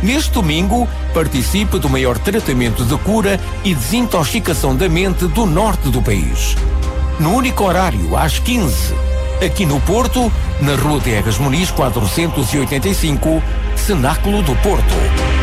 Neste domingo, participe do maior tratamento de cura e desintoxicação da mente do norte do país. No único horário, às 15, aqui no Porto, na Rua de Egas Muniz 485, Cenáculo do Porto.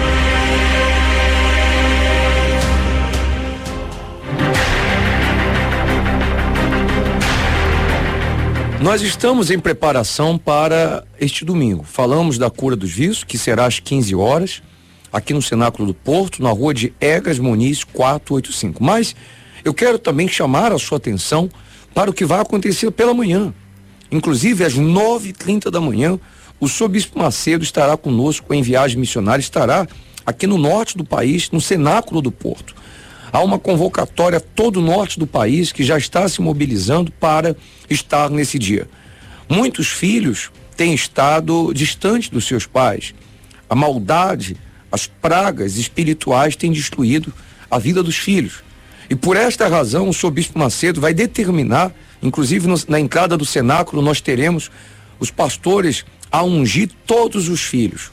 Nós estamos em preparação para este domingo. Falamos da cura dos vícios, que será às 15 horas, aqui no Cenáculo do Porto, na Rua de Egas Muniz 485. Mas eu quero também chamar a sua atenção para o que vai acontecer pela manhã. Inclusive, às 9h30 da manhã, o Sobispo Macedo estará conosco em viagem missionária, estará aqui no norte do país, no Cenáculo do Porto. Há uma convocatória a todo o norte do país que já está se mobilizando para estar nesse dia. Muitos filhos têm estado distante dos seus pais. A maldade, as pragas espirituais têm destruído a vida dos filhos. E por esta razão o Sobispo Macedo vai determinar, inclusive na entrada do cenáculo nós teremos os pastores a ungir todos os filhos,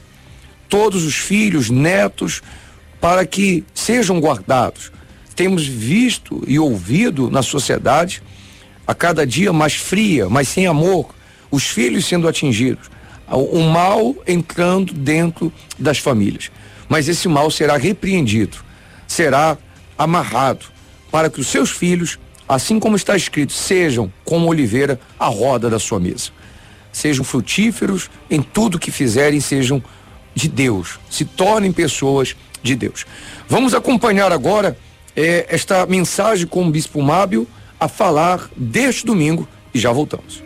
netos, para que sejam guardados. Temos visto e ouvido na sociedade a cada dia mais fria, mais sem amor, os filhos sendo atingidos, o mal entrando dentro das famílias. Mas esse mal será repreendido, será amarrado, para que os seus filhos, assim como está escrito, sejam como oliveira à roda da sua mesa. Sejam frutíferos em tudo que fizerem, sejam de Deus, se tornem pessoas de Deus. Vamos acompanhar agora esta mensagem com o Bispo Mábio a falar deste domingo e já voltamos.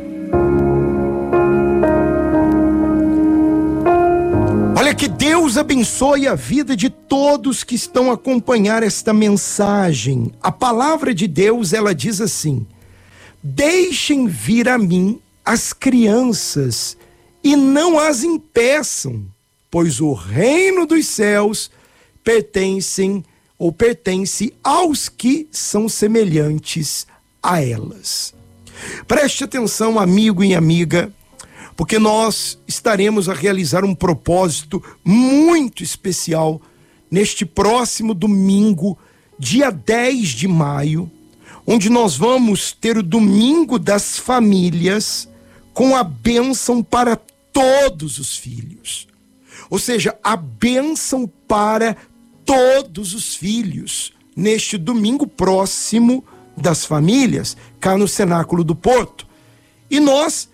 Olha, que Deus abençoe a vida de todos que estão a acompanhar esta mensagem. A palavra de Deus, ela diz assim: deixem vir a mim as crianças e não as impeçam, pois o reino dos céus pertence aos que são semelhantes a elas. Preste atenção, amigo e amiga, porque nós estaremos a realizar um propósito muito especial neste próximo domingo, dia 10 de maio, onde nós vamos ter o Domingo das Famílias com a bênção para todos os filhos. Ou seja, a bênção para todos os filhos, neste domingo próximo das famílias, cá no Cenáculo do Porto. E nós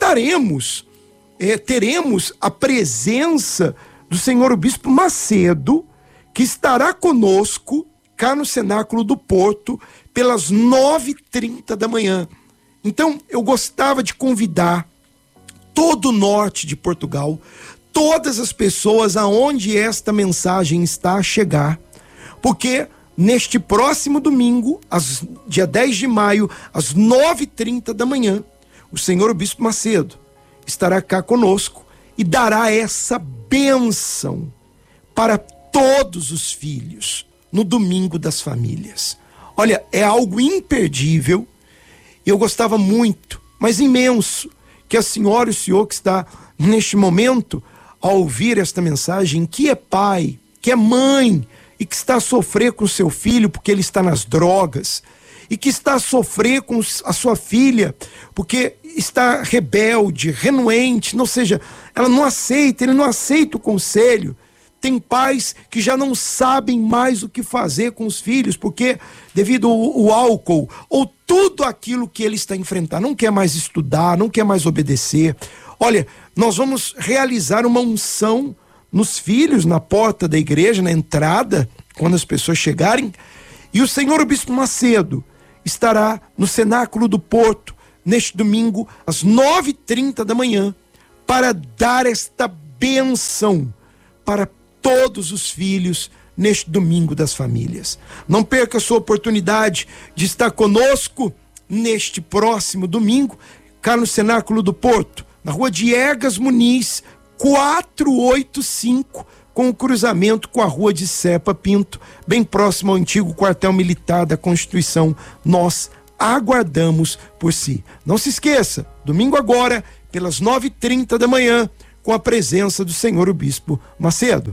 teremos a presença do senhor Bispo Macedo, que estará conosco cá no Cenáculo do Porto, pelas 9h30 da manhã. Então, eu gostava de convidar todo o norte de Portugal, todas as pessoas aonde esta mensagem está a chegar, porque neste próximo domingo, dia 10 de maio, às 9h30 da manhã, o senhor Bispo Macedo estará cá conosco e dará essa bênção para todos os filhos no Domingo das Famílias. Olha, é algo imperdível. Eu gostava muito, mas imenso, que a senhora e o senhor que está neste momento ao ouvir esta mensagem, que é pai, que é mãe e que está a sofrer com seu filho porque ele está nas drogas, e que está a sofrer com a sua filha porque está rebelde, renuente, ou seja, ele não aceita o conselho. Tem pais que já não sabem mais o que fazer com os filhos, porque devido ao álcool ou tudo aquilo que ele está enfrentando, não quer mais estudar, não quer mais obedecer. Olha, nós vamos realizar uma unção nos filhos, na porta da igreja, na entrada, quando as pessoas chegarem, e o senhor Bispo Macedo estará no Cenáculo do Porto, neste domingo, às 9h30 da manhã, para dar esta bênção para todos os filhos neste Domingo das Famílias. Não perca a sua oportunidade de estar conosco neste próximo domingo, cá no Cenáculo do Porto, na Rua de Egas Muniz 485, com o cruzamento com a Rua de Cepa Pinto, bem próximo ao antigo quartel militar da Constituição. Nós aguardamos por si. Não se esqueça, domingo agora, pelas 9h30 da manhã, com a presença do senhor o Bispo Macedo.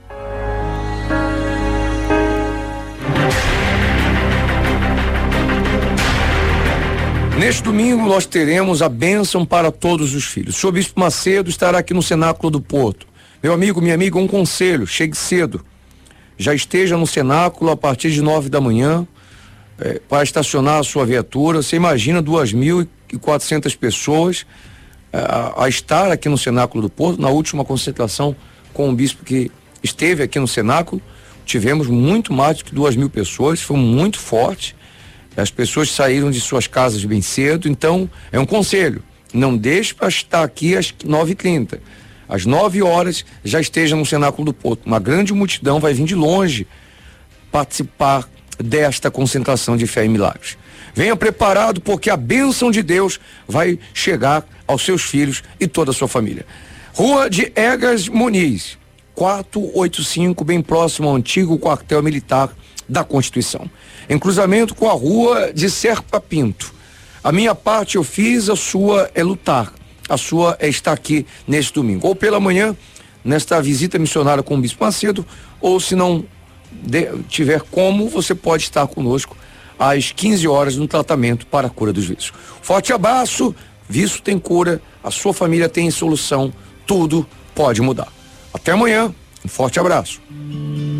Neste domingo nós teremos a bênção para todos os filhos. O senhor Bispo Macedo estará aqui no Cenáculo do Porto. Meu amigo, minha amiga, um conselho: chegue cedo. Já esteja no cenáculo a partir de 9 da manhã para estacionar a sua viatura. Você imagina 2.400 pessoas a estar aqui no Cenáculo do Porto. Na última concentração com o bispo que esteve aqui no cenáculo, tivemos muito mais do que 2.000 pessoas, foi muito forte. As pessoas saíram de suas casas bem cedo, então é um conselho: não deixe para estar aqui às 9h30. Às 9 horas já esteja no Cenáculo do Porto. Uma grande multidão vai vir de longe participar desta concentração de fé e milagres. Venha preparado, porque a bênção de Deus vai chegar aos seus filhos e toda a sua família. Rua de Egas Muniz, 485, bem próximo ao antigo quartel militar da Constituição, em cruzamento com a rua de Serpa Pinto. A minha parte eu fiz, a sua é lutar. A sua é estar aqui neste domingo, ou pela manhã, nesta visita missionária com o Bispo Macedo, ou se não tiver como, você pode estar conosco às 15 horas no tratamento para a cura dos vícios. Forte abraço, vício tem cura, a sua família tem solução, tudo pode mudar. Até amanhã, um forte abraço.